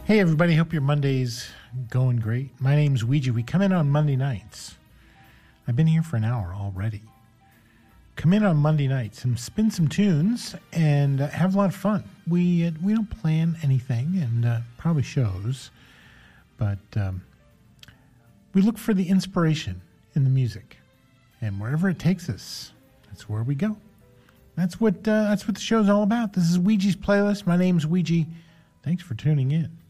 Hey, everybody. Hope your Monday's going great. My name's Ouija. We come in on Monday nights. I've been here for an hour already. Come in on Monday nights and spin some tunes and have a lot of fun. We don't plan anything, and probably shows, but we look for the inspiration in the music, and wherever it takes us, that's where we go. That's what the show's all about. This is Ouija's Playlist. My name's Ouija. Thanks for tuning in.